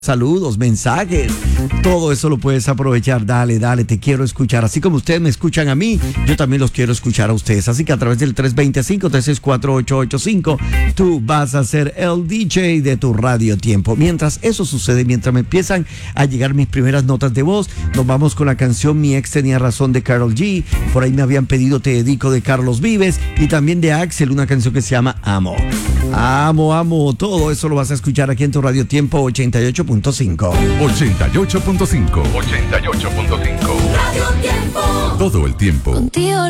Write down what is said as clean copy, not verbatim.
Saludos, mensajes, todo eso lo puedes aprovechar. Dale, te quiero escuchar. Así como ustedes me escuchan a mí, yo también los quiero escuchar a ustedes. Así que a través del 325-364-8885, tú vas a ser el DJ de tu Radio Tiempo. Mientras eso sucede, mientras me empiezan a llegar mis primeras notas de voz, nos vamos con la canción Mi Ex Tenía Razón de Karol G. Por ahí me habían pedido Te Dedico de Carlos Vives y también de Axel, una canción que se llama Amo. Amo, todo eso lo vas a escuchar aquí en tu Radio Tiempo 88.5. 88.5. Radio Tiempo. Todo el tiempo. Contigo